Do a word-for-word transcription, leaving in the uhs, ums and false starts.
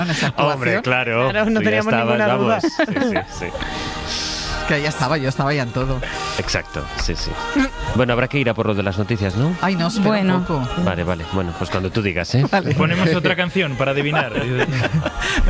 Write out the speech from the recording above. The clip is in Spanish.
en esa actuación. Hombre, claro. Claro, no tú ya teníamos estabas, ninguna duda. vamos. Sí, sí, sí. Que ya estaba, yo estaba ya en todo. Exacto, sí, sí. Bueno, habrá que ir a por lo de las noticias, ¿no? Ay, no, espera Bueno. un poco. Vale, vale. Bueno, pues cuando tú digas, ¿eh? Vale. Ponemos otra canción para adivinar.